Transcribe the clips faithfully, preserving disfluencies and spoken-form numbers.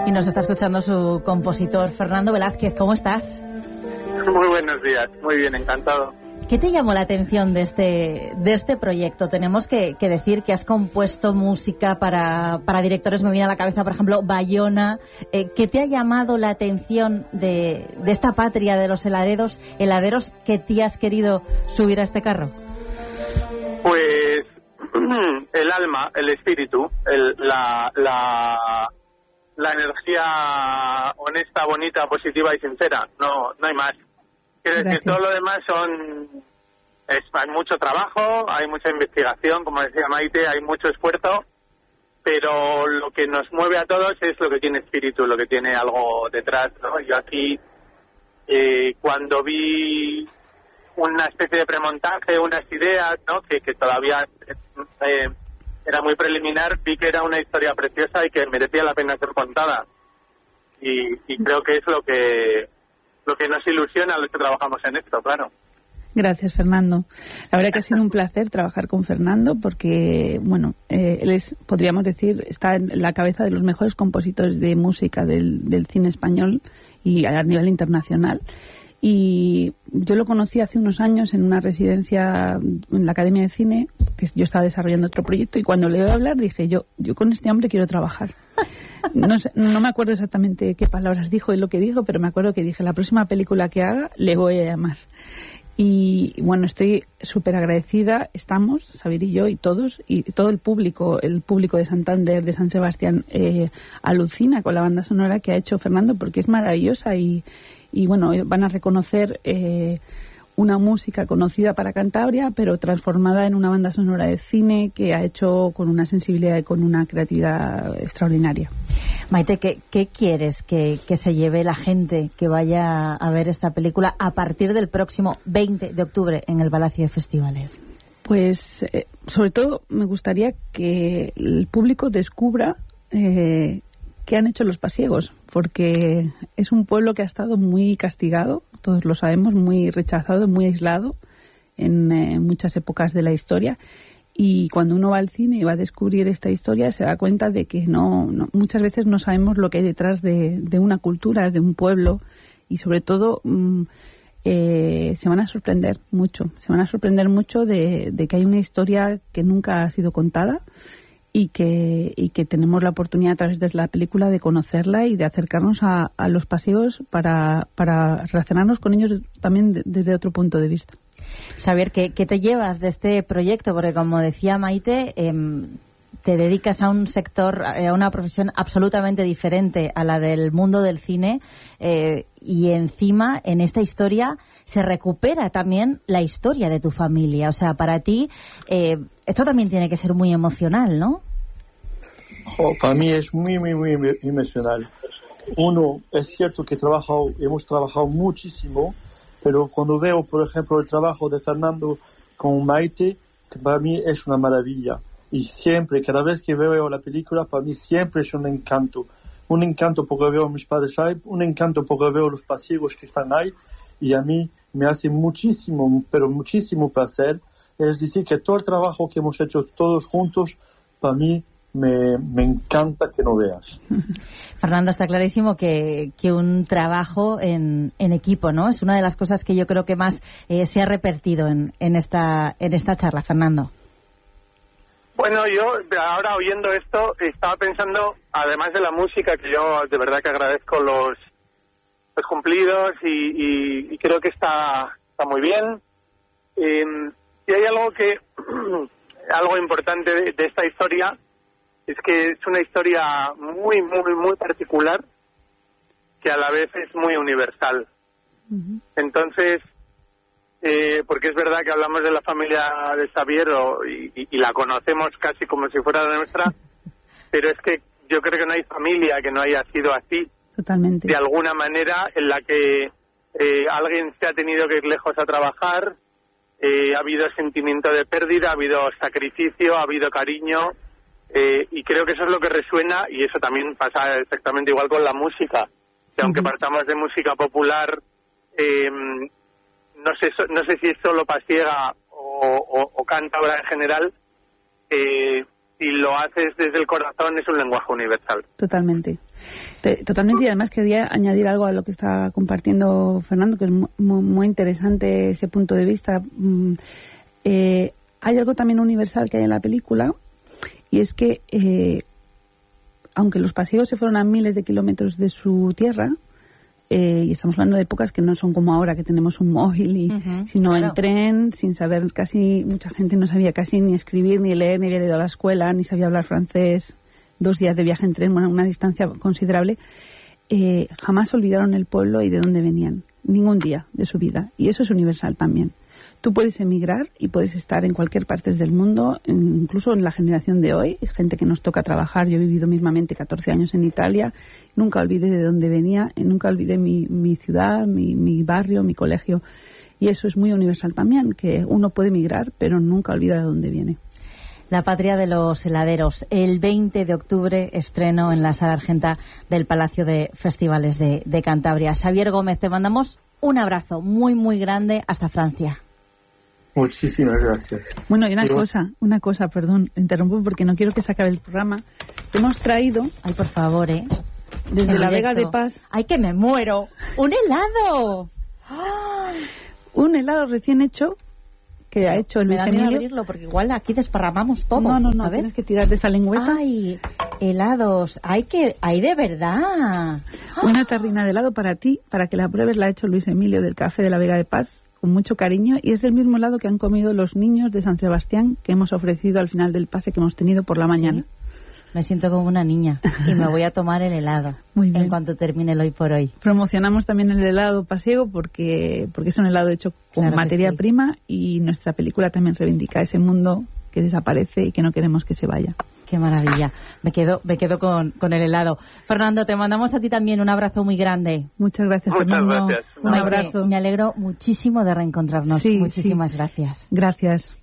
y nos está escuchando su compositor Fernando Velázquez. ¿Cómo estás? Muy buenos días, muy bien, encantado. ¿Qué te llamó la atención de este de este proyecto? Tenemos que, que decir que has compuesto música para, para directores, me viene a la cabeza, por ejemplo, Bayona. Eh, ¿Qué te ha llamado la atención de, de esta patria de los heladeros, heladeros que te has querido subir a este carro? Pues el alma, el espíritu, el, la, la, la energía honesta, bonita, positiva y sincera. No, no hay más. Quiero decir, todo lo demás son es, hay mucho trabajo, hay mucha investigación, como decía Maite, hay mucho esfuerzo, pero lo que nos mueve a todos es lo que tiene espíritu, lo que tiene algo detrás, ¿no? Yo aquí, eh, cuando vi una especie de premontaje, unas ideas, ¿no? que, que todavía eh, era muy preliminar, vi que era una historia preciosa y que merecía la pena ser contada. Y, y creo que es lo que lo que nos ilusiona a los que trabajamos en esto, claro. Gracias, Fernando. La verdad que ha sido un placer trabajar con Fernando porque, bueno, eh, él es, podríamos decir, está en la cabeza de los mejores compositores de música del, del cine español y a nivel internacional. Y yo lo conocí hace unos años en una residencia en la Academia de Cine, que yo estaba desarrollando otro proyecto, y cuando le oí hablar dije, yo, yo con este hombre quiero trabajar. No sé, no me acuerdo exactamente qué palabras dijo y lo que dijo, pero me acuerdo que dije, la próxima película que haga le voy a llamar. Y bueno, estoy súper agradecida, estamos, Xavier y yo y todos, y todo el público, el público de Santander, de San Sebastián, eh, alucina con la banda sonora que ha hecho Fernando, porque es maravillosa y, y bueno, van a reconocer eh, una música conocida para Cantabria, pero transformada en una banda sonora de cine que ha hecho con una sensibilidad y con una creatividad extraordinaria. Maite, ¿qué, qué quieres que, que se lleve la gente que vaya a ver esta película a partir del próximo veinte de octubre en el Palacio de Festivales? Pues, eh, sobre todo, me gustaría que el público descubra eh, qué han hecho los pasiegos, porque es un pueblo que ha estado muy castigado, todos lo sabemos, muy rechazado, muy aislado en eh, muchas épocas de la historia. Y cuando uno va al cine y va a descubrir esta historia, se da cuenta de que no, no muchas veces no sabemos lo que hay detrás de, de una cultura, de un pueblo, y sobre todo mmm, eh, se van a sorprender mucho, se van a sorprender mucho de, de que hay una historia que nunca ha sido contada y que, y que tenemos la oportunidad a través de la película de conocerla y de acercarnos a, a los paseos para, para relacionarnos con ellos también de, desde otro punto de vista. Xavier, ¿qué, ¿qué te llevas de este proyecto? Porque como decía Maite, eh, te dedicas a un sector, a una profesión absolutamente diferente a la del mundo del cine eh, y encima en esta historia se recupera también la historia de tu familia. O sea, para ti eh, esto también tiene que ser muy emocional, ¿no? Oh, para mí es muy, muy, muy emocional. Uno, es cierto que he trabajado, hemos trabajado muchísimo, pero cuando veo, por ejemplo, el trabajo de Fernando con Maite, que para mí es una maravilla. Y siempre, cada vez que veo la película, para mí siempre es un encanto. Un encanto porque veo a mis padres ahí, un encanto porque veo los pasiegos que están ahí, y a mí me hace muchísimo, pero muchísimo placer. Es decir, que todo el trabajo que hemos hecho todos juntos, para mí, Me, me encanta que no veas. Fernando, está clarísimo que, que un trabajo en, en equipo, ¿no? Es una de las cosas que yo creo que más eh, se ha repetido en, en, esta, en esta charla, Fernando. Bueno, yo ahora oyendo esto estaba pensando, además de la música, que yo de verdad que agradezco los, los cumplidos y, y, y creo que está, está muy bien. Eh, y hay algo que algo importante de, de esta historia, es que es una historia muy, muy, muy particular que a la vez es muy universal. Uh-huh. Entonces, eh, porque es verdad que hablamos de la familia de Xavier o, y, y la conocemos casi como si fuera la nuestra, pero es que yo creo que no hay familia que no haya sido así. Totalmente. De alguna manera en la que eh, alguien se ha tenido que ir lejos a trabajar, eh, ha habido sentimiento de pérdida, ha habido sacrificio, ha habido cariño. Eh, y creo que eso es lo que resuena, y eso también pasa exactamente igual con la música, que aunque partamos de música popular, eh, no sé no sé si es solo pasiega o, o, o cántabra en general, eh, si lo haces desde el corazón, es un lenguaje universal. Totalmente. Te, totalmente, y además quería añadir algo a lo que está compartiendo Fernando, que es muy, muy interesante ese punto de vista. Eh, hay algo también universal que hay en la película, y es que, eh, aunque los pasiegos se fueron a miles de kilómetros de su tierra, Eh, y estamos hablando de épocas que no son como ahora, que tenemos un móvil, y, uh-huh, sino claro. en tren, sin saber casi, mucha gente no sabía casi ni escribir, ni leer, ni había ido a la escuela, ni sabía hablar francés, dos días de viaje en tren, bueno, una distancia considerable. Eh, jamás olvidaron el pueblo y de dónde venían, ningún día de su vida, y eso es universal también. Tú puedes emigrar y puedes estar en cualquier parte del mundo, incluso en la generación de hoy, gente que nos toca trabajar. Yo he vivido mismamente catorce años en Italia, nunca olvidé de dónde venía, nunca olvidé mi, mi ciudad, mi, mi barrio, mi colegio. Y eso es muy universal también, que uno puede emigrar, pero nunca olvida de dónde viene. La patria de los heladeros. El veinte de octubre estreno en la Sala Argenta del Palacio de Festivales de, de Cantabria. Xavier Gómez, te mandamos un abrazo muy, muy grande hasta Francia. Muchísimas gracias. Bueno, y una Digo... cosa, una cosa, perdón, interrumpo porque no quiero que se acabe el programa. Te hemos traído... Ay, por favor, ¿eh? Desde la Vega de Paz... ¡Ay, que me muero! ¡Un helado! ¡Ay! Un helado recién hecho que ha hecho Luis Emilio. Me da miedo abrirlo porque igual aquí desparramamos todo. No, no, no, a ver. Tienes que tirar de esa lengüeta. ¡Ay, helados! ¡Ay, que hay de verdad! Una tarrina de helado para ti, para que la pruebes. La ha hecho Luis Emilio del Café de la Vega de Paz, con mucho cariño, y es el mismo helado que han comido los niños de San Sebastián que hemos ofrecido al final del pase que hemos tenido por la mañana. ¿Sí? Me siento como una niña y me voy a tomar el helado Muy bien. en cuanto termine el hoy por hoy. Promocionamos también el helado pasiego porque, porque es un helado hecho con claro materia sí. prima, y nuestra película también reivindica ese mundo que desaparece y que no queremos que se vaya. Qué maravilla. Me quedo, me quedo con, con el helado. Fernando, te mandamos a ti también un abrazo muy grande. Muchas gracias, Muchas Fernando. gracias. Un Ay, abrazo. Me, me alegro muchísimo de reencontrarnos. Sí, Muchísimas sí. gracias. Gracias.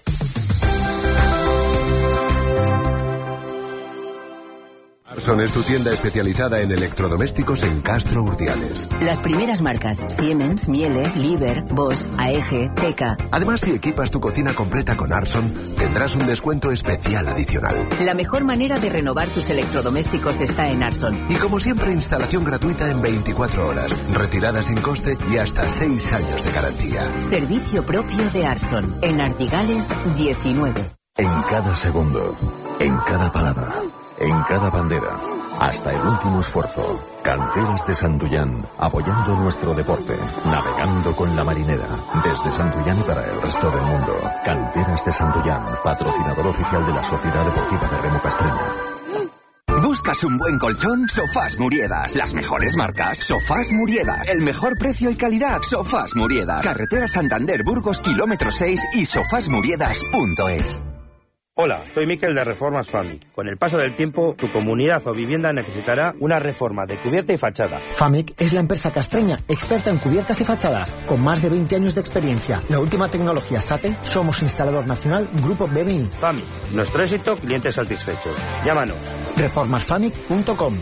Arson es tu tienda especializada en electrodomésticos en Castro Urdiales. Las primeras marcas: Siemens, Miele, Liebherr, Bosch, A E G, Teka. Además, si equipas tu cocina completa con Arson, tendrás un descuento especial adicional. La mejor manera de renovar tus electrodomésticos está en Arson. Y como siempre, instalación gratuita en veinticuatro horas, retirada sin coste y hasta seis años de garantía. Servicio propio de Arson, en Ardigales diecinueve. En cada segundo, en cada palabra, en cada bandera, hasta el último esfuerzo. Canteras de Santullán, apoyando nuestro deporte, navegando con la marinera, desde Santullán y para el resto del mundo. Canteras de Santullán, patrocinador oficial de la Sociedad Deportiva de Remo Castreña. ¿Buscas un buen colchón? Sofás Muriedas. Las mejores marcas, Sofás Muriedas. El mejor precio y calidad, Sofás Muriedas. Carretera Santander Burgos, kilómetro seis y sofás muriedas punto es. Hola, soy Miquel de Reformas Famic. Con el paso del tiempo, tu comunidad o vivienda necesitará una reforma de cubierta y fachada. Famic es la empresa castreña, experta en cubiertas y fachadas, con más de veinte años de experiencia. La última tecnología SATE, somos instalador nacional Grupo B M I. Famic, nuestro éxito, clientes satisfechos. Llámanos. reformas famic punto com.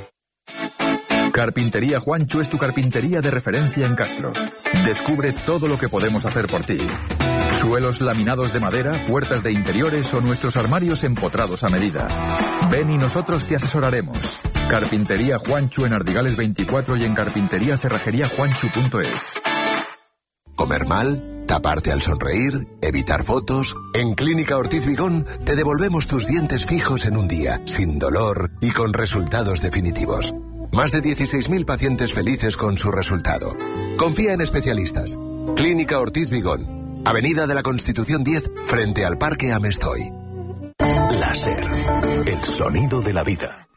Carpintería Juancho es tu carpintería de referencia en Castro. Descubre todo lo que podemos hacer por ti. Suelos laminados de madera, puertas de interiores o nuestros armarios empotrados a medida. Ven y nosotros te asesoraremos. Carpintería Juancho en Ardigales veinticuatro y en carpintería cerrajería juancho punto es. ¿Comer mal? ¿Taparte al sonreír? ¿Evitar fotos? En Clínica Ortiz Vigón te devolvemos tus dientes fijos en un día, sin dolor y con resultados definitivos. Más de dieciséis mil pacientes felices con su resultado. Confía en especialistas. Clínica Ortiz Vigón. Avenida de la Constitución diez, frente al Parque Amestoy. Láser, el sonido de la vida.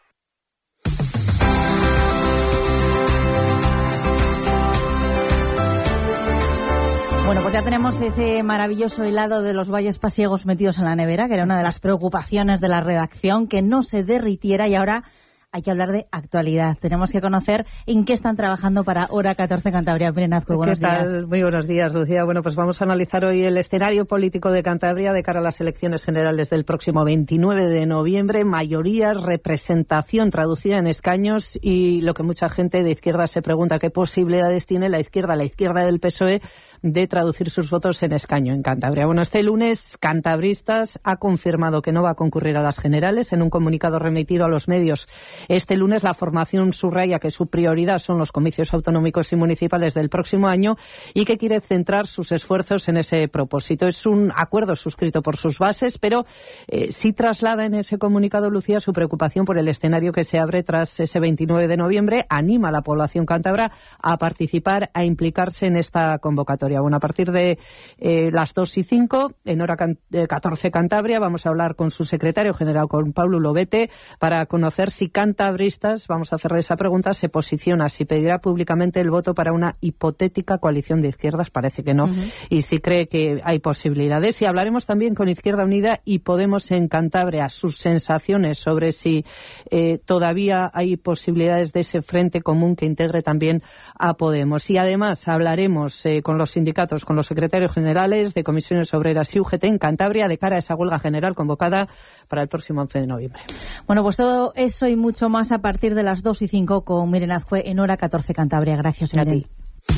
Bueno, pues ya tenemos ese maravilloso helado de los Valles Pasiegos metidos en la nevera, que era una de las preocupaciones de la redacción, que no se derritiera, y ahora hay que hablar de actualidad. Tenemos que conocer en qué están trabajando para Hora catorce Cantabria. Pirenazco, buenos ¿Qué tal? días. Muy buenos días, Lucía. Bueno, pues vamos a analizar hoy el escenario político de Cantabria de cara a las elecciones generales del próximo veintinueve de noviembre. Mayoría, representación traducida en escaños, y lo que mucha gente de izquierda se pregunta: ¿qué posibilidades tiene la izquierda, la izquierda del P S O E, de traducir sus votos en escaño en Cantabria. Bueno, este lunes Cantabristas ha confirmado que no va a concurrir a las generales. En un comunicado remitido a los medios este lunes, la formación subraya que su prioridad son los comicios autonómicos y municipales del próximo año y que quiere centrar sus esfuerzos en ese propósito. Es un acuerdo suscrito por sus bases, pero eh, sí traslada en ese comunicado, Lucía, su preocupación por el escenario que se abre tras ese veintinueve de noviembre. Anima a la población cántabra a participar, a implicarse en esta convocatoria. Bueno, a partir de eh, las dos y cinco, en hora can- catorce Cantabria, vamos a hablar con su secretario general, con Pablo Lobete, para conocer si Cantabristas, vamos a hacerle esa pregunta, se posiciona, si pedirá públicamente el voto para una hipotética coalición de izquierdas, parece que no, uh-huh. y si cree que hay posibilidades. Y hablaremos también con Izquierda Unida y Podemos en Cantabria, sus sensaciones sobre si eh, todavía hay posibilidades de ese frente común que integre también a Podemos. Y además hablaremos eh, con los sindicatos, con los secretarios generales de Comisiones Obreras y U G T en Cantabria de cara a esa huelga general convocada para el próximo once de noviembre. Bueno, pues todo eso y mucho más a partir de las dos y cinco con Miren Azcue en hora catorce Cantabria. Gracias, Miren. A ti.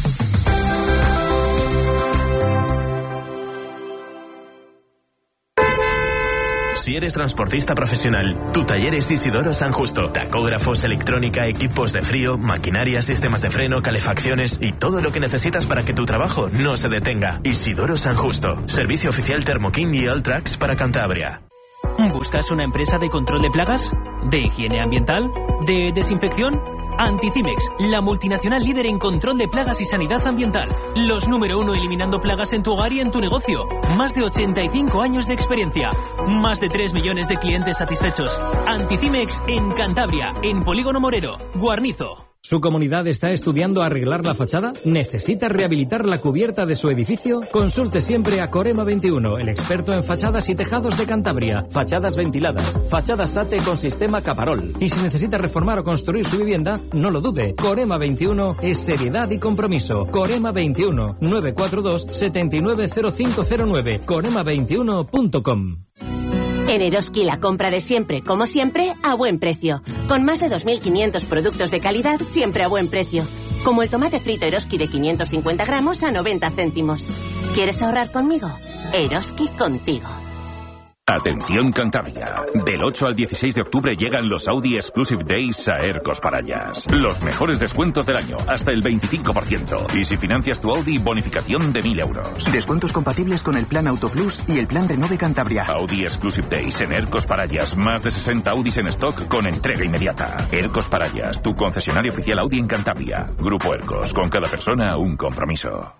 Si eres transportista profesional, tu taller es Isidoro San Justo. Tacógrafos, electrónica, equipos de frío, maquinaria, sistemas de freno, calefacciones y todo lo que necesitas para que tu trabajo no se detenga. Isidoro San Justo. Servicio oficial Thermo King y Alltrax para Cantabria. ¿Buscas una empresa de control de plagas? ¿De higiene ambiental? ¿De desinfección? Anticimex, la multinacional líder en control de plagas y sanidad ambiental. Los número uno eliminando plagas en tu hogar y en tu negocio. Más de ochenta y cinco años de experiencia. Más de tres millones de clientes satisfechos. Anticimex en Cantabria, en Polígono Morero, Guarnizo. ¿Su comunidad está estudiando arreglar la fachada? ¿Necesita rehabilitar la cubierta de su edificio? Consulte siempre a Corema veintiuno, el experto en fachadas y tejados de Cantabria. Fachadas ventiladas, fachadas SATE con sistema Caparol. Y si necesita reformar o construir su vivienda, no lo dude. Corema veintiuno es seriedad y compromiso. Corema veintiuno, nueve cuatro dos, siete nueve cero cinco cero nueve. corema veintiuno punto com. En Eroski la compra de siempre, como siempre, a buen precio. Con más de dos mil quinientos productos de calidad, siempre a buen precio. Como el tomate frito Eroski de quinientos cincuenta gramos a noventa céntimos. ¿Quieres ahorrar conmigo? Eroski contigo. Atención Cantabria. Del ocho al dieciséis de octubre llegan los Audi Exclusive Days a Ercos Parallas. Los mejores descuentos del año, hasta el veinticinco por ciento. Y si financias tu Audi, bonificación de mil euros. Descuentos compatibles con el plan Auto Plus y el plan Renove Cantabria. Audi Exclusive Days en Ercos Parallas. Más de sesenta Audis en stock con entrega inmediata. Ercos Parallas, tu concesionario oficial Audi en Cantabria. Grupo Ercos, con cada persona un compromiso.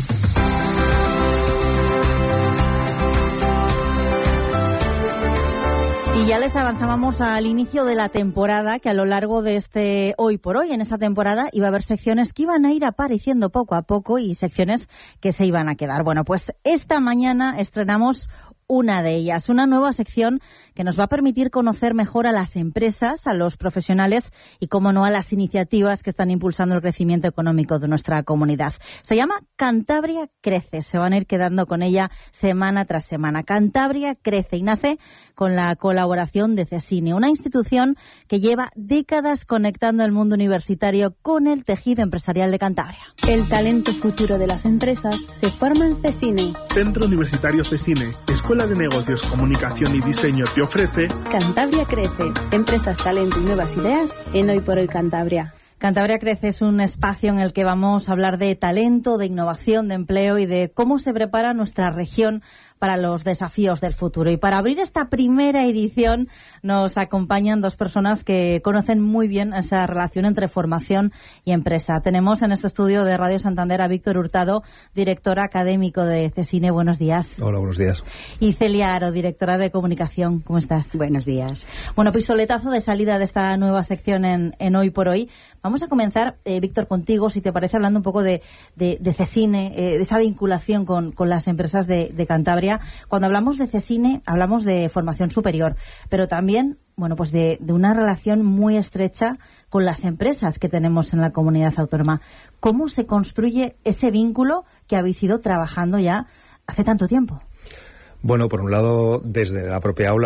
Y ya les avanzábamos al inicio de la temporada, que a lo largo de este Hoy por Hoy, en esta temporada, iba a haber secciones que iban a ir apareciendo poco a poco y secciones que se iban a quedar. Bueno, pues esta mañana estrenamos una de ellas, una nueva sección que nos va a permitir conocer mejor a las empresas, a los profesionales y, cómo no, a las iniciativas que están impulsando el crecimiento económico de nuestra comunidad. Se llama Cantabria Crece. Se van a ir quedando con ella semana tras semana. Cantabria Crece y nace con la colaboración de CESINE, una institución que lleva décadas conectando el mundo universitario con el tejido empresarial de Cantabria. El talento futuro de las empresas se forma en CESINE. Centro Universitario CESINE, Escuela de Negocios, Comunicación y Diseño te ofrece Cantabria Crece, empresas, talento y nuevas ideas en Hoy por Hoy Cantabria. Cantabria Crece es un espacio en el que vamos a hablar de talento, de innovación, de empleo y de cómo se prepara nuestra región para los desafíos del futuro. Y para abrir esta primera edición nos acompañan dos personas que conocen muy bien esa relación entre formación y empresa. Tenemos en este estudio de Radio Santander a Víctor Hurtado, director académico de CESINE. Buenos días. Hola, buenos días. Y Celia Aro, directora de comunicación. ¿Cómo estás? Buenos días. Bueno, pistoletazo de salida de esta nueva sección en, en Hoy por Hoy. Vamos a comenzar, eh, Víctor, contigo, si te parece, hablando un poco de, de, de CESINE, eh, de esa vinculación con, con las empresas de, de Cantabria. Cuando hablamos de CESINE, hablamos de formación superior, pero también, bueno, pues de, de una relación muy estrecha con las empresas que tenemos en la comunidad autónoma. ¿Cómo se construye ese vínculo que habéis ido trabajando ya hace tanto tiempo? Bueno, por un lado, desde la propia aula,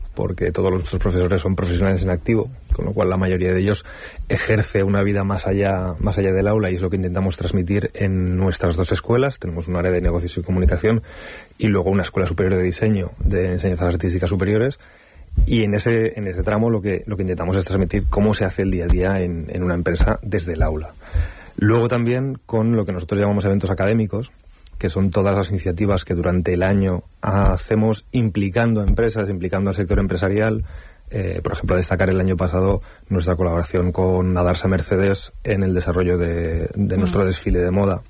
porque todos nuestros profesores son profesionales en activo, con lo cual la mayoría de ellos ejerce una vida más allá, más allá del aula, y es lo que intentamos transmitir en nuestras dos escuelas. Tenemos un área de negocios y comunicación y luego una escuela superior de diseño de enseñanzas artísticas superiores, y en ese, en ese tramo lo que, lo que intentamos es transmitir cómo se hace el día a día en, en una empresa desde el aula. Luego también con lo que nosotros llamamos eventos académicos, que son todas las iniciativas que durante el año hacemos implicando a empresas, implicando al sector empresarial. Eh, por ejemplo, destacar el año pasado nuestra colaboración con Adarsa Mercedes en el desarrollo de, de nuestro mm. desfile de moda.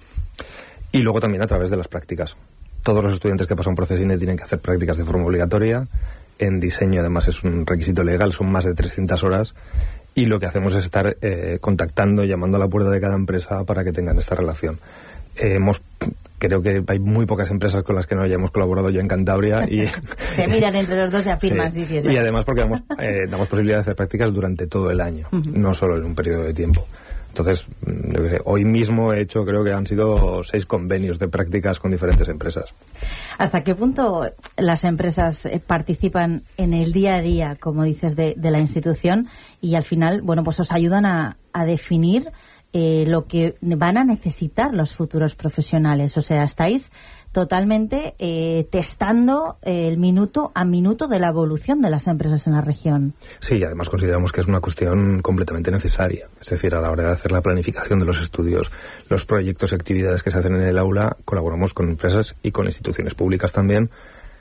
Y luego también a través de las prácticas. Todos los estudiantes que pasan por Cecine tienen que hacer prácticas de forma obligatoria. En diseño, además, es un requisito legal, son más de trescientas horas. Y lo que hacemos es estar eh, contactando, llamando a la puerta de cada empresa para que tengan esta relación. Eh, hemos Creo que hay muy pocas empresas con las que no hayamos colaborado yo en Cantabria. Y se miran entre los dos y afirman, sí, sí, sí es y además porque damos, eh, damos posibilidad de hacer prácticas durante todo el año, uh-huh. no solo en un periodo de tiempo. Entonces, yo qué sé, hoy mismo he hecho, creo que han sido seis convenios de prácticas con diferentes empresas. ¿Hasta qué punto las empresas participan en el día a día, como dices, de, de la institución, y al final, bueno, pues os ayudan a, a definir Eh, lo que van a necesitar los futuros profesionales? O sea, estáis totalmente eh, testando eh, el minuto a minuto de la evolución de las empresas en la región. Sí, y además consideramos que es una cuestión completamente necesaria. Es decir, a la hora de hacer la planificación de los estudios, los proyectos y actividades que se hacen en el aula, colaboramos con empresas y con instituciones públicas también,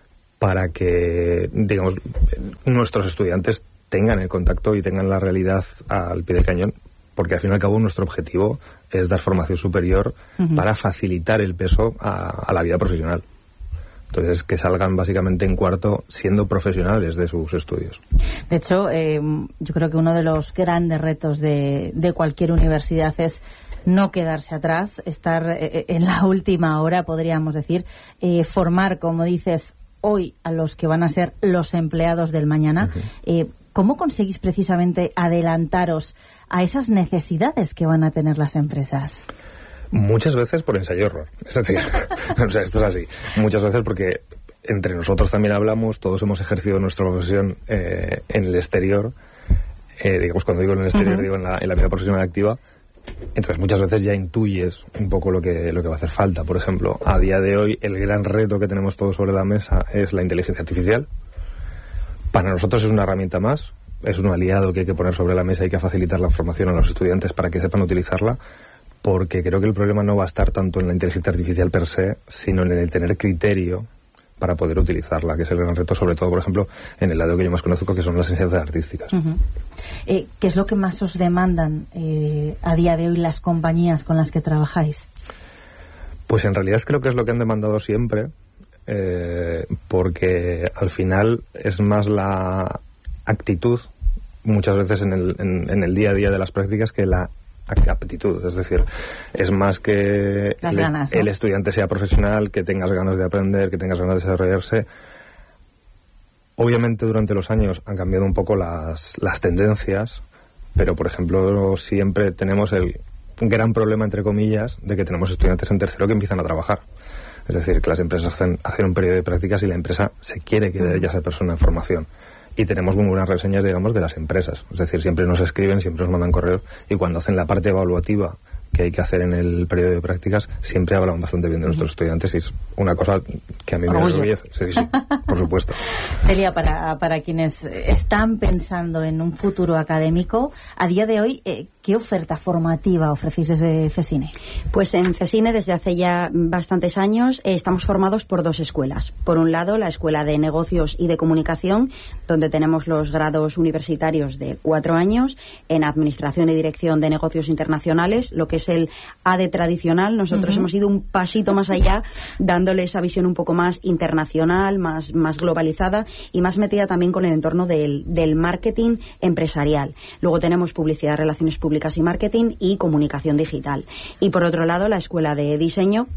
para que, digamos, nuestros estudiantes tengan el contacto y tengan la realidad al pie del cañón, porque al fin y al cabo nuestro objetivo es dar formación superior uh-huh. para facilitar el peso a, a la vida profesional. Entonces, que salgan básicamente en cuarto siendo profesionales de sus estudios. De hecho, eh, yo creo que uno de los grandes retos de, de cualquier universidad es no quedarse atrás, estar eh, en la última hora, podríamos decir, eh, formar, como dices, hoy a los que van a ser los empleados del mañana. Uh-huh. Eh, ¿Cómo conseguís precisamente adelantaros a esas necesidades que van a tener las empresas? Muchas veces por ensayo-error. Es decir, o sea, esto es así. Muchas veces porque entre nosotros también hablamos, todos hemos ejercido nuestra profesión eh, en el exterior. Eh, digamos, cuando digo en el exterior, uh-huh. digo en la, en la vida profesional activa. Entonces, muchas veces ya intuyes un poco lo que, lo que va a hacer falta. Por ejemplo, a día de hoy, el gran reto que tenemos todos sobre la mesa es la inteligencia artificial. Para nosotros es una herramienta más, es un aliado que hay que poner sobre la mesa y hay que facilitar la información a los estudiantes para que sepan utilizarla, porque creo que el problema no va a estar tanto en la inteligencia artificial per se, sino en el tener criterio para poder utilizarla, que es el gran reto, sobre todo, por ejemplo, en el lado que yo más conozco, que son las enseñanzas artísticas. Uh-huh. eh, ¿Qué es lo que más os demandan eh, a día de hoy las compañías con las que trabajáis? Pues en realidad creo que es lo que han demandado siempre, eh, porque al final es más la actitud, muchas veces en el, en, en el día a día de las prácticas, que la aptitud. Es decir, es más que Las el, ganas, ¿no? el estudiante sea profesional, que tengas ganas de aprender, que tengas ganas de desarrollarse. Obviamente durante los años han cambiado un poco las, las tendencias, pero por ejemplo siempre tenemos el gran problema, entre comillas, de que tenemos estudiantes en tercero que empiezan a trabajar. Es decir, que las empresas hacen, hacen un periodo de prácticas y la empresa se quiere que haya esa persona en formación. Y tenemos muy buenas reseñas, digamos, de las empresas. Es decir, siempre nos escriben, siempre nos mandan correos, y cuando hacen la parte evaluativa que hay que hacer en el periodo de prácticas, siempre hablan bastante bien de nuestros estudiantes, y es una cosa que a mí me enorgullece. Sí, sí, por supuesto. Celia, para, para quienes están pensando en un futuro académico, a día de hoy, eh, ¿qué oferta formativa ofrecéis desde Cecine? Pues en Cecine, desde hace ya bastantes años, eh, estamos formados por dos escuelas. Por un lado, la Escuela de Negocios y de Comunicación, donde tenemos los grados universitarios de cuatro años en Administración y Dirección de Negocios Internacionales, lo que es el A D E tradicional. Nosotros uh-huh. hemos ido un pasito más allá, dándole esa visión un poco más internacional, más, más globalizada y más metida también con el entorno del, del marketing empresarial. Luego tenemos Publicidad, Relaciones Públicas y Marketing y Comunicación Digital. Y por otro lado, la Escuela de Diseño,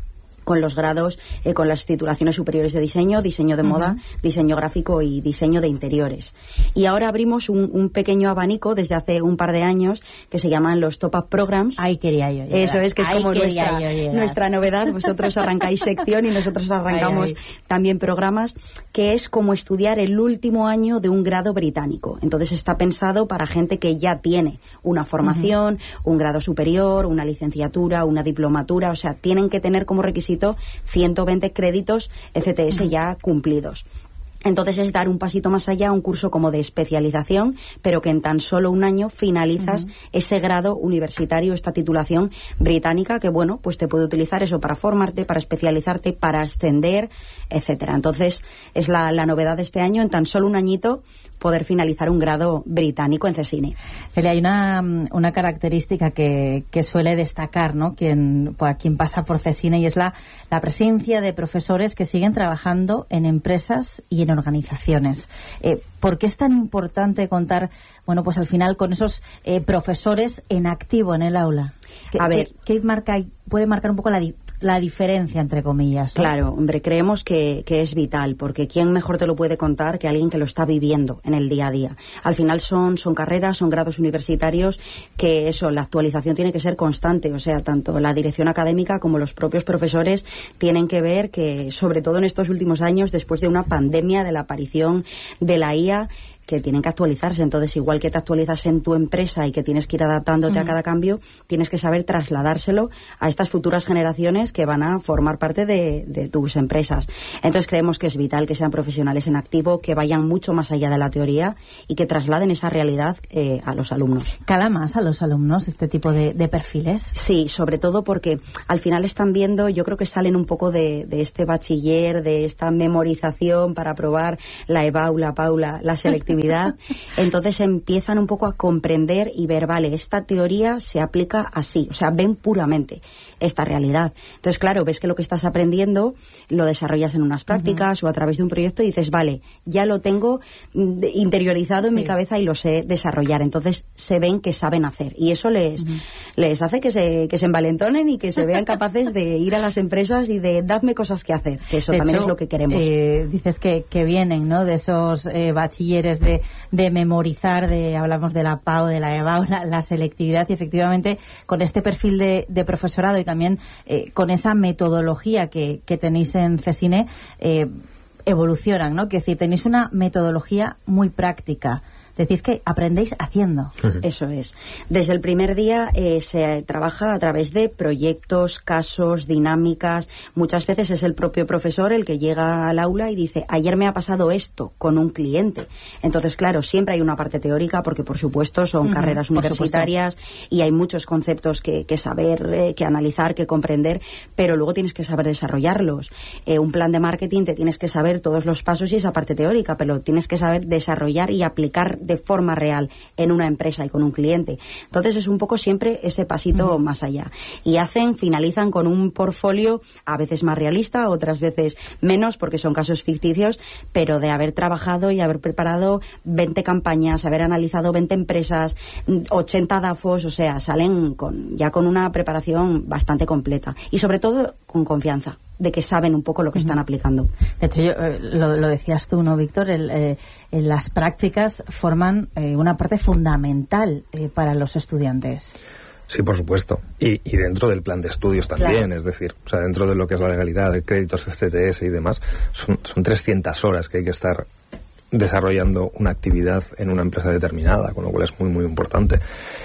con los grados, eh, con las titulaciones superiores de diseño, diseño de moda, uh-huh. diseño gráfico y diseño de interiores. Y ahora abrimos un, un pequeño abanico desde hace un par de años que se llaman los Top Up Programs. Ahí quería yo llegar. Eso es, que es Ahí como nuestra, nuestra novedad. Vosotros arrancáis sección y nosotros arrancamos ay, ay. también programas, que es como estudiar el último año de un grado británico. Entonces está pensado para gente que ya tiene una formación, uh-huh. un grado superior, una licenciatura, una diplomatura, o sea, tienen que tener como requisito ciento veinte créditos E C T S uh-huh. ya cumplidos. Entonces es dar un pasito más allá, un curso como de especialización, pero que en tan solo un año finalizas uh-huh. ese grado universitario, esta titulación británica, que bueno, pues te puede utilizar eso para formarte, para especializarte, para ascender, etcétera. Entonces es la, la novedad de este año, en tan solo un añito poder finalizar un grado británico en CESINE. Celia, hay una, una característica que, que suele destacar, ¿no?, quien, pues, quien pasa por CESINE, y es la, la presencia de profesores que siguen trabajando en empresas y en organizaciones. Eh, ¿Por qué es tan importante contar, bueno, pues al final con esos eh, profesores en activo en el aula? ¿Qué, A ver, ¿qué, qué marca, puede marcar un poco la di- la diferencia, entre comillas, ¿no? Claro, hombre, creemos que, que es vital, porque ¿quién mejor te lo puede contar que alguien que lo está viviendo en el día a día? Al final son, son carreras, son grados universitarios que eso, la actualización tiene que ser constante, o sea, tanto la dirección académica como los propios profesores tienen que ver que, sobre todo en estos últimos años, después de una pandemia, de la aparición de la I A, que tienen que actualizarse. Entonces, igual que te actualizas en tu empresa y que tienes que ir adaptándote uh-huh. a cada cambio, tienes que saber trasladárselo a estas futuras generaciones que van a formar parte de, de tus empresas. Entonces, creemos que es vital que sean profesionales en activo, que vayan mucho más allá de la teoría y que trasladen esa realidad eh, a los alumnos. ¿Cala más a los alumnos este tipo de, de perfiles? Sí, sobre todo porque al final están viendo, yo creo que salen un poco de, de este bachiller, de esta memorización para aprobar la EBAU, la PAULA, la selectividad. Entonces empiezan un poco a comprender y ver, vale, esta teoría se aplica así, o sea, ven puramente esta realidad. Entonces, claro, ves que lo que estás aprendiendo lo desarrollas en unas prácticas uh-huh. o a través de un proyecto y dices, vale, ya lo tengo interiorizado en sí. mi cabeza y lo sé desarrollar. Entonces se ven que saben hacer y eso les, uh-huh. les hace que se, que se envalentonen y que se vean capaces de ir a las empresas y de dadme cosas que hacer, que eso de también hecho, es lo que queremos. Eh, dices que, que vienen, ¿no?, de esos eh, bachilleres de, de memorizar, de hablamos de la PAU, de la EBAU, la, la selectividad, y efectivamente con este perfil de, de profesorado y también eh, con esa metodología que, que tenéis en CESINE, eh, evolucionan, ¿no? Que es decir, tenéis una metodología muy práctica. Decís que aprendéis haciendo. Eso es. Desde el primer día eh, se trabaja a través de proyectos, casos, dinámicas. Muchas veces es el propio profesor el que llega al aula y dice, ayer me ha pasado esto con un cliente. Entonces, claro, siempre hay una parte teórica porque, por supuesto, son uh-huh, carreras universitarias y hay muchos conceptos que, que saber, eh, que analizar, que comprender, pero luego tienes que saber desarrollarlos. Eh, un plan de marketing te tienes que saber todos los pasos y esa parte teórica, pero tienes que saber desarrollar y aplicar de forma real en una empresa y con un cliente. Entonces es un poco siempre ese pasito uh-huh. más allá. Y hacen, finalizan con un portfolio a veces más realista, otras veces menos, porque son casos ficticios, pero de haber trabajado y haber preparado veinte campañas, haber analizado veinte empresas, ochenta DAFOs, o sea, salen con, ya con una preparación bastante completa. Y sobre todo con confianza de que saben un poco lo que están aplicando. De hecho, yo, eh, lo, lo decías tú, ¿no, Víctor? El, eh, las prácticas forman eh, una parte fundamental eh, para los estudiantes. Sí, por supuesto. Y, y dentro del plan de estudios también, claro. Es decir, o sea, dentro de lo que es la legalidad, de créditos, C T S y demás, son, son trescientas horas que hay que estar desarrollando una actividad en una empresa determinada, con lo cual es muy, muy importante.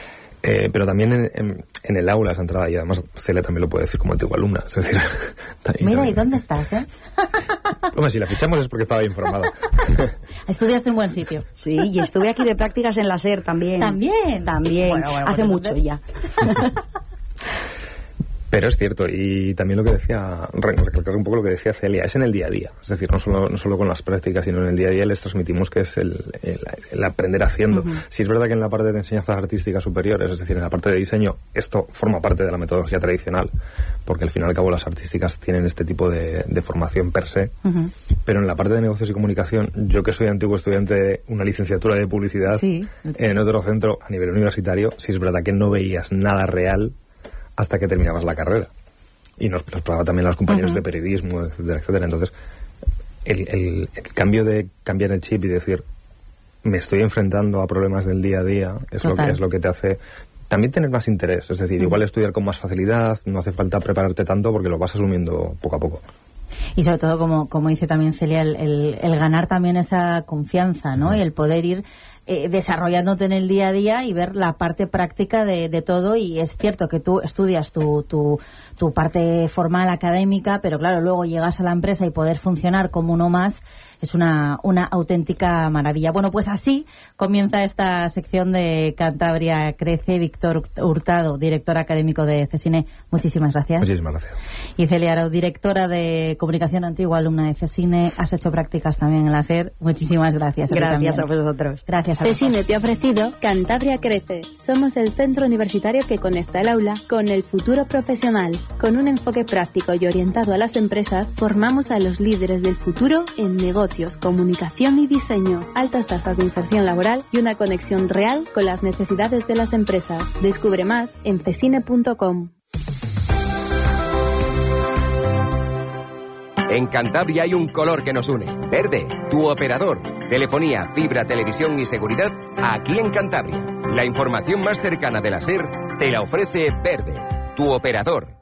Eh, pero también en, en, en el aula esa entrada, y además Celia también lo puede decir como antigua alumna, es decir... También, Mira, también. ¿Y dónde estás, eh? Hombre, si la fichamos es porque estaba bien formado. Estudiaste en buen sitio. Sí, y estuve aquí de prácticas en la SER también. ¿También? También, bueno, bueno, hace mucho ya. Pero es cierto, y también lo que decía, recalcar un poco lo que decía Celia, es en el día a día. Es decir, no solo, no solo con las prácticas, sino en el día a día les transmitimos que es el, el, el aprender haciendo. Uh-huh. Si es verdad que en la parte de enseñanzas artísticas superiores, es decir, en la parte de diseño, esto forma parte de la metodología tradicional, porque al fin y al cabo las artísticas tienen este tipo de, de formación per se. Uh-huh. Pero en la parte de negocios y comunicación, yo que soy antiguo estudiante de una licenciatura de publicidad, sí. En otro centro a nivel universitario, si es verdad que no veías nada real hasta que terminabas la carrera. y nos los pagaba también a los compañeros Uh-huh. de periodismo, etcétera, etcétera. Entonces, el, el, el cambio de cambiar el chip y decir, me estoy enfrentando a problemas del día a día, es lo que, es lo que te hace también tener más interés. Es decir, uh-huh. igual estudiar con más facilidad, no hace falta prepararte tanto porque lo vas asumiendo poco a poco. Y sobre todo, como, como dice también Celia, el, el, el ganar también esa confianza, ¿no? Y el poder ir eh, desarrollándote en el día a día y ver la parte práctica de, de todo. Y es cierto que tú estudias tu, tu, tu parte formal académica, pero claro, luego llegas a la empresa y poder funcionar como uno más es una, una auténtica maravilla. Bueno, pues así comienza esta sección de Cantabria Crece. Víctor Hurtado, director académico de CESINE, muchísimas gracias. Muchísimas gracias. Y Celia Arau, directora de Comunicación Antigua, alumna de CESINE, has hecho prácticas también en la SER. Muchísimas gracias. Gracias a vosotros. Gracias a CESINE te ha ofrecido Cantabria Crece. Somos el centro universitario que conecta el aula con el futuro profesional. Con un enfoque práctico y orientado a las empresas, formamos a los líderes del futuro en negocios, comunicación y diseño, altas tasas de inserción laboral y una conexión real con las necesidades de las empresas. Descubre más en cesine punto com. En Cantabria hay un color que nos une. Verde, tu operador. Telefonía, fibra, televisión y seguridad aquí en Cantabria. La información más cercana de la SER te la ofrece Verde, tu operador.